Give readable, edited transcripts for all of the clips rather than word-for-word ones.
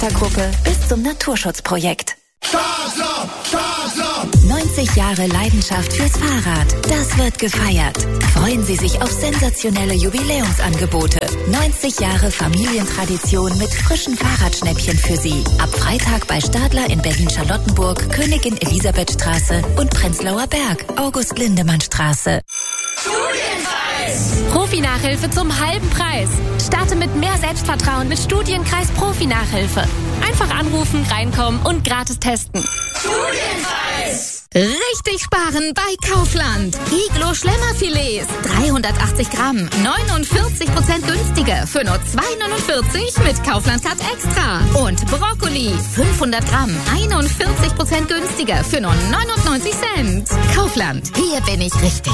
Charaktergruppe bis zum Naturschutzprojekt. Stadler! 90 Jahre Leidenschaft fürs Fahrrad. Das wird gefeiert. Freuen Sie sich auf sensationelle Jubiläumsangebote. 90 Jahre Familientradition mit frischen Fahrradschnäppchen für Sie. Ab Freitag bei Stadler in Berlin-Charlottenburg, Königin Elisabethstraße und Prenzlauer Berg, August-Lindemann-Straße. Studienkreis! Profi-Nachhilfe zum halben Preis. Starte mit mehr Selbstvertrauen mit Studienkreis Profi-Nachhilfe. Einfach anrufen, reinkommen und gratis testen. Studienkreis! Richtig sparen bei Kaufland. Iglo Schlemmerfilets, 380 Gramm, 49% günstiger für nur 2,49 mit Kaufland Cut Extra. Und Brokkoli, 500 Gramm, 41% günstiger für nur 99 Cent. Kaufland, hier bin ich richtig.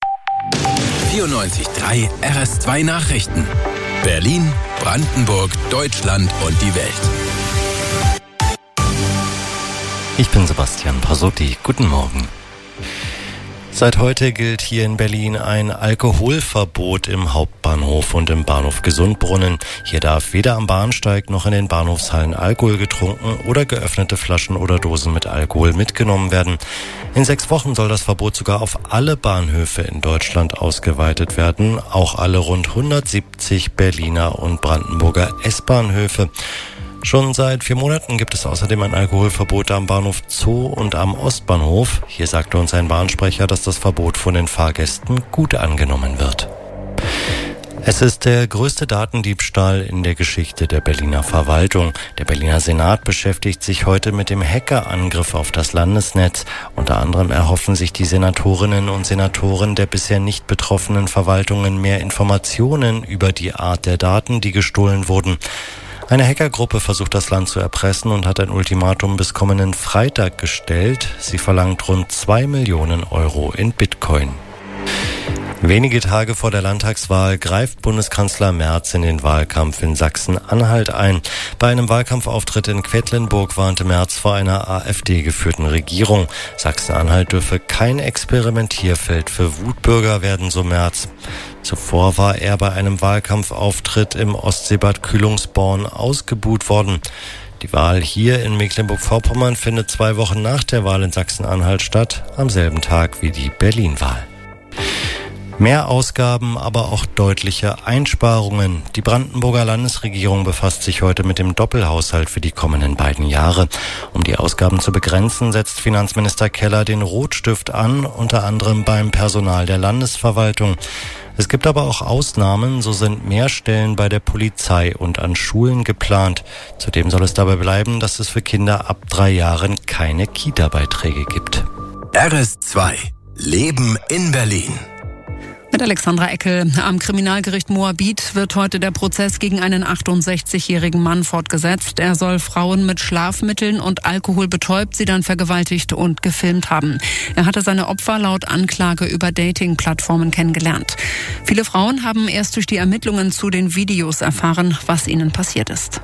94.3 RS2 Nachrichten. Berlin, Brandenburg, Deutschland und die Welt. Ich bin Sebastian Pasotti. Guten Morgen. Seit heute gilt hier in Berlin ein Alkoholverbot im Hauptbahnhof und im Bahnhof Gesundbrunnen. Hier darf weder am Bahnsteig noch in den Bahnhofshallen Alkohol getrunken oder geöffnete Flaschen oder Dosen mit Alkohol mitgenommen werden. In 6 Wochen soll das Verbot sogar auf alle Bahnhöfe in Deutschland ausgeweitet werden, auch alle rund 170 Berliner und Brandenburger S-Bahnhöfe. Schon seit 4 Monaten gibt es außerdem ein Alkoholverbot am Bahnhof Zoo und am Ostbahnhof. Hier sagte uns ein Bahnsprecher, dass das Verbot von den Fahrgästen gut angenommen wird. Es ist der größte Datendiebstahl in der Geschichte der Berliner Verwaltung. Der Berliner Senat beschäftigt sich heute mit dem Hackerangriff auf das Landesnetz. Unter anderem erhoffen sich die Senatorinnen und Senatoren der bisher nicht betroffenen Verwaltungen mehr Informationen über die Art der Daten, die gestohlen wurden. Eine Hackergruppe versucht das Land zu erpressen und hat ein Ultimatum bis kommenden Freitag gestellt. Sie verlangt rund 2 Millionen Euro in Bitcoin. Wenige Tage vor der Landtagswahl greift Bundeskanzler Merz in den Wahlkampf in Sachsen-Anhalt ein. Bei einem Wahlkampfauftritt in Quedlinburg warnte Merz vor einer AfD-geführten Regierung. Sachsen-Anhalt dürfe kein Experimentierfeld für Wutbürger werden, so Merz. Zuvor war er bei einem Wahlkampfauftritt im Ostseebad Kühlungsborn ausgebuht worden. Die Wahl hier in Mecklenburg-Vorpommern findet 2 Wochen nach der Wahl in Sachsen-Anhalt statt, am selben Tag wie die Berlin-Wahl. Mehr Ausgaben, aber auch deutliche Einsparungen. Die Brandenburger Landesregierung befasst sich heute mit dem Doppelhaushalt für die kommenden beiden Jahre. Um die Ausgaben zu begrenzen, setzt Finanzminister Keller den Rotstift an, unter anderem beim Personal der Landesverwaltung. Es gibt aber auch Ausnahmen, so sind mehr Stellen bei der Polizei und an Schulen geplant. Zudem soll es dabei bleiben, dass es für Kinder ab 3 Jahren keine Kita-Beiträge gibt. RS2 Leben in Berlin. Mit Alexandra Eckel. Am Kriminalgericht Moabit wird heute der Prozess gegen einen 68-jährigen Mann fortgesetzt. Er soll Frauen mit Schlafmitteln und Alkohol betäubt, sie dann vergewaltigt und gefilmt haben. Er hatte seine Opfer laut Anklage über Dating-Plattformen kennengelernt. Viele Frauen haben erst durch die Ermittlungen zu den Videos erfahren, was ihnen passiert ist.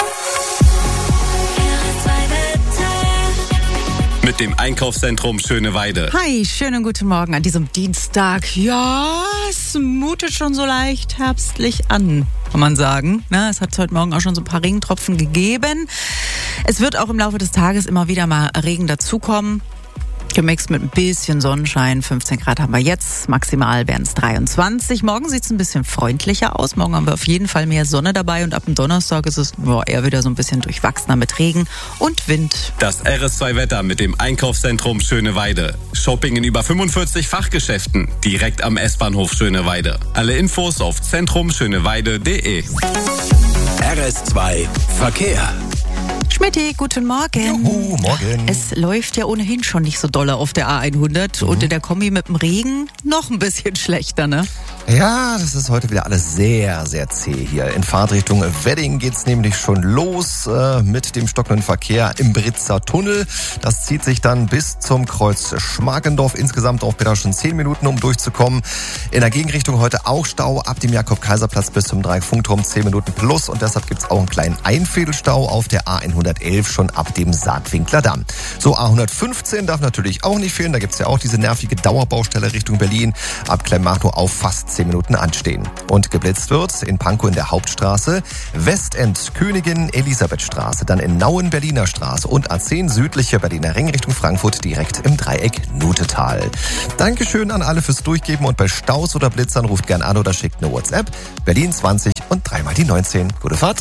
Mit dem Einkaufszentrum Schöneweide. Hi, schönen guten Morgen an diesem Dienstag. Ja, es mutet schon so leicht herbstlich an, kann man sagen. Es hat heute Morgen auch schon so ein paar Regentropfen gegeben. Es wird auch im Laufe des Tages immer wieder mal Regen dazukommen. Gemixt mit ein bisschen Sonnenschein. 15 Grad haben wir jetzt. Maximal werden es 23. Morgen sieht es ein bisschen freundlicher aus. Morgen haben wir auf jeden Fall mehr Sonne dabei. Und ab dem Donnerstag ist es eher wieder so ein bisschen durchwachsener mit Regen und Wind. Das RS2-Wetter mit dem Einkaufszentrum Schöneweide. Shopping in über 45 Fachgeschäften. Direkt am S-Bahnhof Schöneweide. Alle Infos auf zentrumschöneweide.de. RS2 Verkehr. Schmitti, guten Morgen. Juhu, morgen. Es läuft ja ohnehin schon nicht so dolle auf der A100 und in der Kombi mit dem Regen noch ein bisschen schlechter, ne? Ja, das ist heute wieder alles sehr, sehr zäh hier. In Fahrtrichtung Wedding geht's nämlich schon los mit dem stockenden Verkehr im Britzer Tunnel. Das zieht sich dann bis zum Kreuz Schmargendorf. Insgesamt auch wieder schon 10 Minuten, um durchzukommen. In der Gegenrichtung heute auch Stau ab dem Jakob-Kaiser-Platz bis zum Dreieck-Funkturm 10 Minuten plus. Und deshalb gibt's auch einen kleinen Einfädelstau auf der A111 schon ab dem Saatwinkler Damm. So, A115 darf natürlich auch nicht fehlen. Da gibt's ja auch diese nervige Dauerbaustelle Richtung Berlin. Ab Kleinmachnow auf fast 10 Minuten anstehen. Und geblitzt wird in Pankow in der Hauptstraße, Westend Königin Elisabethstraße, dann in Nauen Berliner Straße und A10 südlicher Berliner Ring Richtung Frankfurt direkt im Dreieck Nutetal. Dankeschön an alle fürs Durchgeben und bei Staus oder Blitzern ruft gern an oder schickt eine WhatsApp. Berlin 20 und 3 mal die 19. Gute Fahrt.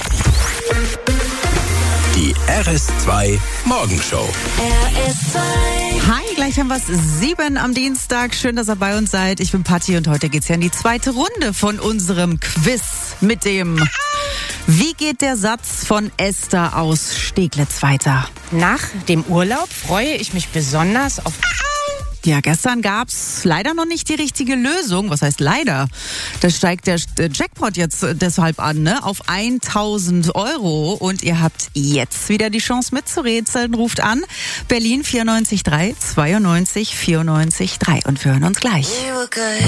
Die RS2 Morgenshow. Hi, gleich haben wir es 7 am Dienstag. Schön, dass ihr bei uns seid. Ich bin Patti und heute geht's ja in die zweite Runde von unserem Quiz mit dem Wie geht der Satz von Esther aus Steglitz weiter? Nach dem Urlaub freue ich mich besonders auf... Ja, gestern gab's leider noch nicht die richtige Lösung. Was heißt leider? Da steigt der Jackpot jetzt deshalb an, ne? Auf 1.000 Euro. Und ihr habt jetzt wieder die Chance mitzurätseln. Ruft an. Berlin 94 3 92 94 3. Und wir hören uns gleich.